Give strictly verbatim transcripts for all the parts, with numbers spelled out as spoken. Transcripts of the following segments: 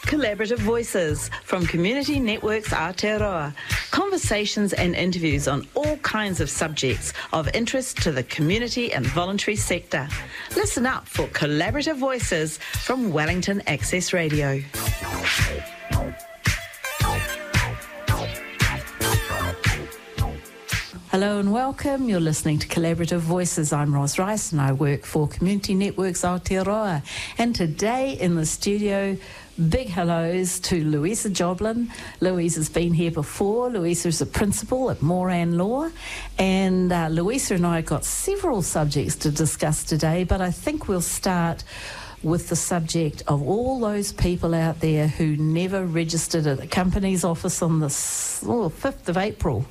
Collaborative Voices from Community Networks Aotearoa. Conversations and interviews on all kinds of subjects of interest to the community and voluntary sector. Listen up for Collaborative Voices from Wellington Access Radio. Hello and welcome. You're listening to Collaborative Voices. I'm Ros Rice and I work for Community Networks Aotearoa. And today in the studio, big hellos to Louisa Joblin. Louisa's been here before. Louisa is a principal at Moran Law. And uh, Louisa and I got several subjects to discuss today, but I think we'll start with the subject of all those people out there who never registered at the company's office on the oh, fifth of April.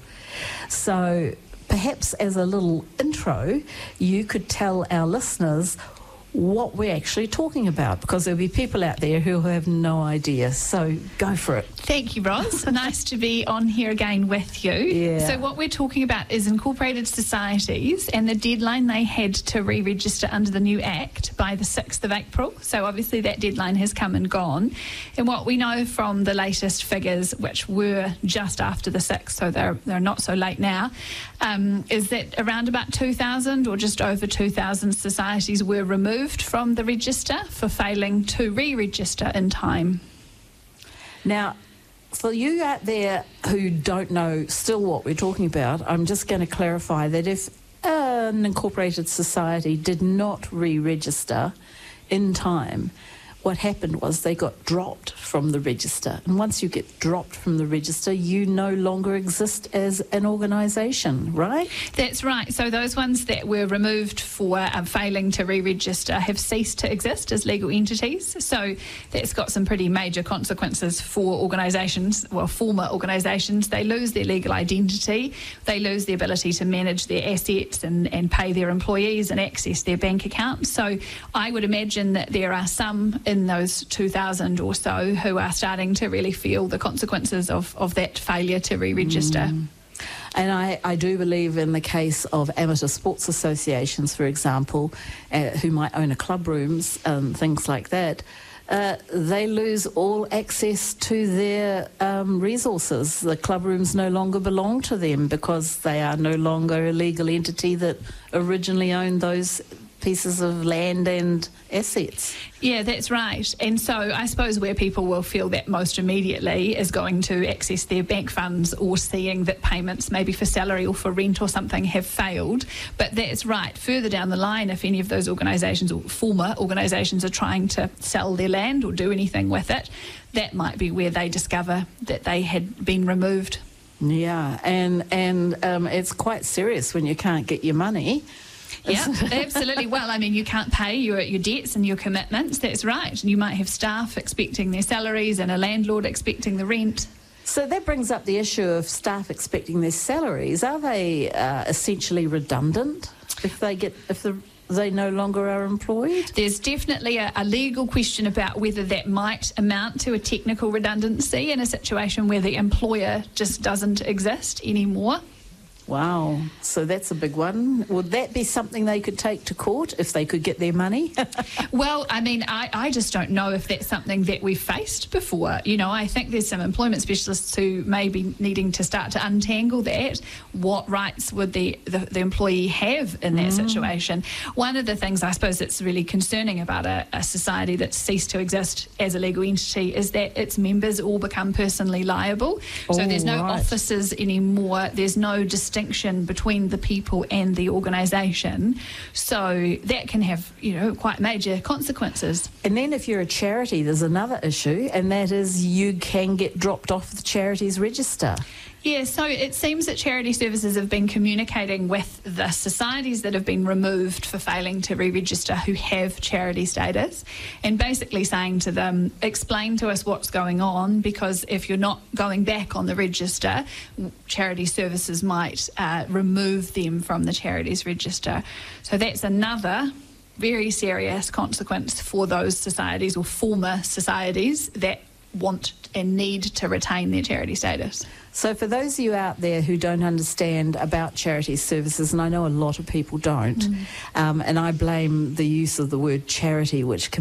So perhaps as a little intro, you could tell our listeners what we're actually talking about, because there'll be people out there who have no idea. So go for it. Thank you, Ros. Nice to be on here again with you. Yeah. So what we're talking about is incorporated societies and the deadline they had to re-register under the new Act by the sixth of April. So obviously that deadline has come and gone. And what we know from the latest figures, which were just after the sixth, so they're, they're not so late now, um, is that around about two thousand or just over two thousand societies were removed from the register for failing to re-register in time. Now, for you out there who don't know still what we're talking about, I'm just going to clarify that if an incorporated society did not re-register in time, what happened was they got dropped from the register. And once you get dropped from the register, you no longer exist as an organisation, right? That's right. So those ones that were removed for uh, failing to re-register have ceased to exist as legal entities. So that's got some pretty major consequences for organisations, well, former organisations. They lose their legal identity. They lose the ability to manage their assets and, and pay their employees and access their bank accounts. So I would imagine that there are some in those two thousand or so who are starting to really feel the consequences of, of that failure to re-register. Mm. And I, I do believe in the case of amateur sports associations, for example, uh, who might own a club rooms and things like that, uh, they lose all access to their um, resources. The club rooms no longer belong to them because they are no longer a legal entity that originally owned those pieces of land and assets. Yeah, that's right. And so I suppose where people will feel that most immediately is going to access their bank funds or seeing that payments maybe for salary or for rent or something have failed. But that's right. Further down the line, if any of those organisations or former organisations are trying to sell their land or do anything with it, that might be where they discover that they had been removed. Yeah, and, and um, it's quite serious when you can't get your money. Yeah, absolutely. Well, I mean, you can't pay your, your debts and your commitments, that's right. And you might have staff expecting their salaries and a landlord expecting the rent. So that brings up the issue of staff expecting their salaries. Are they uh, essentially redundant if they get if the, they no longer are employed? There's definitely a, a legal question about whether that might amount to a technical redundancy in a situation where the employer just doesn't exist anymore. Wow, so that's a big one. Would that be something they could take to court if they could get their money? Well, I mean, I, I just don't know if that's something that we've faced before. You know, I think there's some employment specialists who may be needing to start to untangle that. What rights would the, the, the employee have in that mm. situation? One of the things I suppose that's really concerning about a, a society that's ceased to exist as a legal entity is that its members all become personally liable. So oh, there's no right. officers anymore. There's no distinction between the people and the organisation, so that can have, you know, quite major consequences. And then if you're a charity, there's another issue, and that is you can get dropped off the charity's register. Yeah, so it seems that Charity Services have been communicating with the societies that have been removed for failing to re-register who have charity status, and basically saying to them, explain to us what's going on, because if you're not going back on the register, Charity Services might uh, remove them from the charities register. So that's another very serious consequence for those societies or former societies that want and need to retain their charity status. So for those of you out there who don't understand about charity services, and I know a lot of people don't, mm. um, and I blame the use of the word charity, which can